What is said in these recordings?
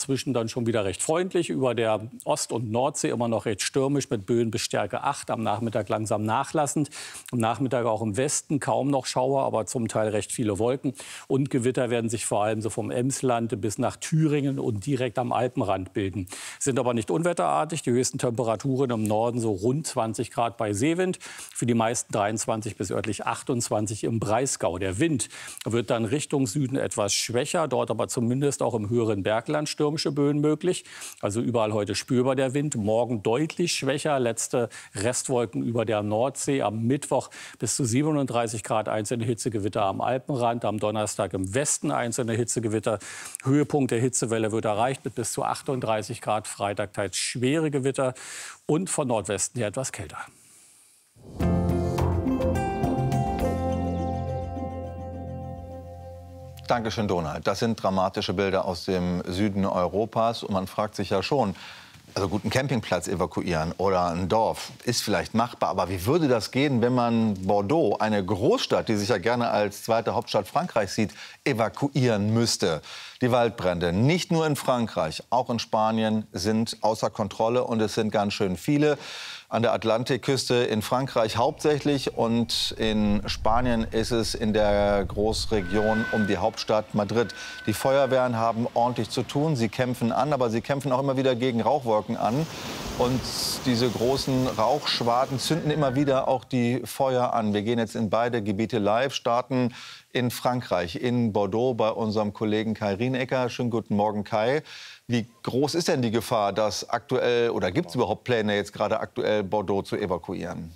inzwischen dann schon wieder recht freundlich. Über der Ost- und Nordsee immer noch recht stürmisch mit Böen bis Stärke 8. Am Nachmittag langsam nachlassend. Am Nachmittag auch im Westen kaum noch Schauer, aber zum Teil recht viele Wolken. Und Gewitter werden sich vor allem so vom Emsland bis nach Thüringen und direkt am Alpenrand bilden. Sind aber nicht unwetterartig. Die höchsten Temperaturen im Norden so rund 20 Grad bei Seewind. Für die meisten 23 bis örtlich 28 im Breisgau. Der Wind wird dann Richtung Süden etwas schwächer. Dort aber zumindest auch im höheren Bergland stürmische Böen möglich. Also überall heute spürbar der Wind. Morgen deutlich schwächer. Letzte Restwolken über der Nordsee. Am Mittwoch bis zu 37 Grad einzelne Hitzegewitter am Alpenrand. Am Donnerstag im Westen einzelne Hitzegewitter. Höhepunkt der Hitzewelle wird erreicht mit bis zu 38 Grad. Freitag teils schwere Gewitter und von Nordwesten her etwas kälter. Dankeschön, Donald. Das sind dramatische Bilder aus dem Süden Europas. Und man fragt sich ja schon, also gut, einen Campingplatz evakuieren oder ein Dorf ist vielleicht machbar. Aber wie würde das gehen, wenn man Bordeaux, eine Großstadt, die sich ja gerne als zweite Hauptstadt Frankreichs sieht, evakuieren müsste? Die Waldbrände, nicht nur in Frankreich, auch in Spanien, sind außer Kontrolle. Und es sind ganz schön viele. An der Atlantikküste in Frankreich hauptsächlich und in Spanien ist es in der Großregion um die Hauptstadt Madrid. Die Feuerwehren haben ordentlich zu tun. Sie kämpfen an, aber sie kämpfen auch immer wieder gegen Rauchwolken an. Und diese großen Rauchschwaden zünden immer wieder auch die Feuer an. Wir gehen jetzt in beide Gebiete live, starten in Frankreich, in Bordeaux bei unserem Kollegen Kai Rienecker. Schönen guten Morgen, Kai. Wie groß ist denn die Gefahr, dass aktuell, oder gibt es überhaupt Pläne, jetzt gerade aktuell Bordeaux zu evakuieren?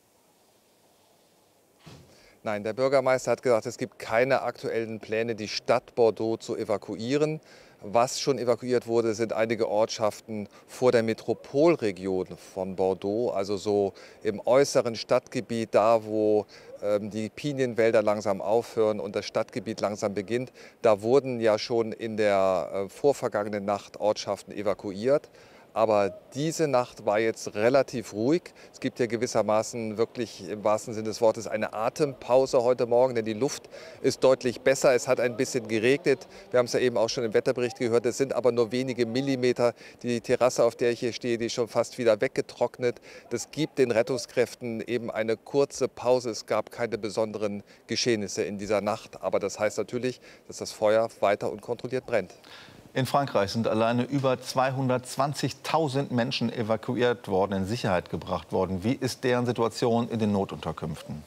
Nein, der Bürgermeister hat gesagt, es gibt keine aktuellen Pläne, die Stadt Bordeaux zu evakuieren. Was schon evakuiert wurde, sind einige Ortschaften vor der Metropolregion von Bordeaux, also so im äußeren Stadtgebiet, da wo die Pinienwälder langsam aufhören und das Stadtgebiet langsam beginnt. Da wurden ja schon in der vorvergangenen Nacht Ortschaften evakuiert. Aber diese Nacht war jetzt relativ ruhig. Es gibt ja gewissermaßen wirklich im wahrsten Sinne des Wortes eine Atempause heute Morgen, denn die Luft ist deutlich besser. Es hat ein bisschen geregnet. Wir haben es ja eben auch schon im Wetterbericht gehört. Es sind aber nur wenige Millimeter. Die Terrasse, auf der ich hier stehe, die ist schon fast wieder weggetrocknet. Das gibt den Rettungskräften eben eine kurze Pause. Es gab keine besonderen Geschehnisse in dieser Nacht. Aber das heißt natürlich, dass das Feuer weiter unkontrolliert brennt. In Frankreich sind alleine über 220.000 Menschen evakuiert worden, in Sicherheit gebracht worden. Wie ist deren Situation in den Notunterkünften?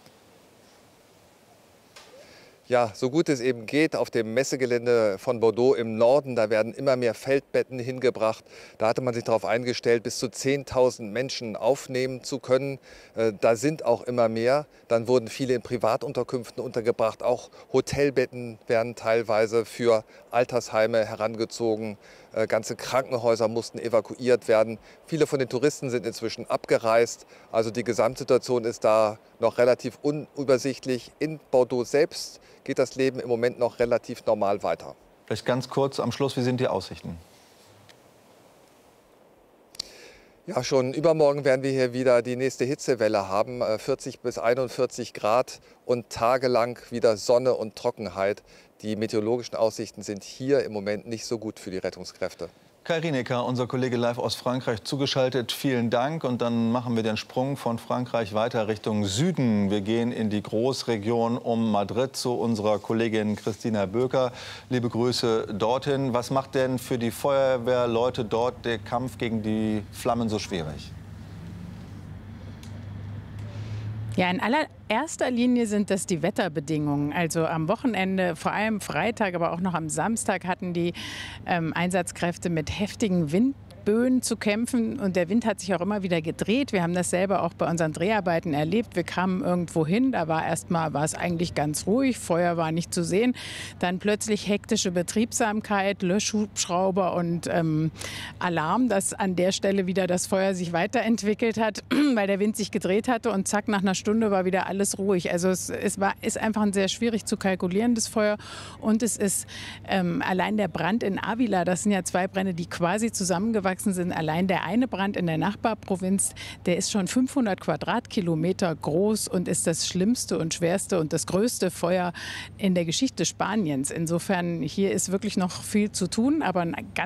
Ja, so gut es eben geht, auf dem Messegelände von Bordeaux im Norden, da werden immer mehr Feldbetten hingebracht. Da hatte man sich darauf eingestellt, bis zu 10.000 Menschen aufnehmen zu können. Da sind auch immer mehr. Dann wurden viele in Privatunterkünften untergebracht. Auch Hotelbetten werden teilweise für Altersheime herangezogen. Ganze Krankenhäuser mussten evakuiert werden. Viele von den Touristen sind inzwischen abgereist. Also die Gesamtsituation ist da noch relativ unübersichtlich. In Bordeaux selbst geht das Leben im Moment noch relativ normal weiter. Vielleicht ganz kurz am Schluss, wie sind die Aussichten? Ja, schon übermorgen werden wir hier wieder die nächste Hitzewelle haben, 40 bis 41 Grad und tagelang wieder Sonne und Trockenheit. Die meteorologischen Aussichten sind hier im Moment nicht so gut für die Rettungskräfte. Kai Rienecker, unser Kollege live aus Frankreich, zugeschaltet. Vielen Dank. Und dann machen wir den Sprung von Frankreich weiter Richtung Süden. Wir gehen in die Großregion um Madrid zu unserer Kollegin Christina Böker. Liebe Grüße dorthin. Was macht denn für die Feuerwehrleute dort der Kampf gegen die Flammen so schwierig? Ja, in allererster Linie sind das die Wetterbedingungen. Also am Wochenende, vor allem Freitag, aber auch noch am Samstag hatten die Einsatzkräfte mit heftigen Windböen zu kämpfen. Und der Wind hat sich auch immer wieder gedreht. Wir haben das selber auch bei unseren Dreharbeiten erlebt. Wir kamen irgendwo hin, da war es eigentlich ganz ruhig, Feuer war nicht zu sehen. Dann plötzlich hektische Betriebsamkeit, Löschhubschrauber und Alarm, dass an der Stelle wieder das Feuer sich weiterentwickelt hat, weil der Wind sich gedreht hatte und zack, nach einer Stunde war wieder alles ruhig. Also es ist einfach ein sehr schwierig zu kalkulierendes Feuer und es ist allein der Brand in Ávila, das sind ja zwei Brände, die quasi zusammengewachsen sind. Allein der eine Brand in der Nachbarprovinz, der ist schon 500 Quadratkilometer groß und ist das schlimmste und schwerste und das größte Feuer in der Geschichte Spaniens. Insofern, hier ist wirklich noch viel zu tun, aber ein ganz